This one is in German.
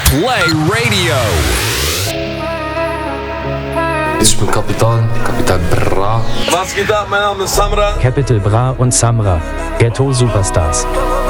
Play Radio. Ich bin Kapitän Bra. Was geht ab? Mein Name ist Samra. Capital Bra und Samra, Ghetto Superstars.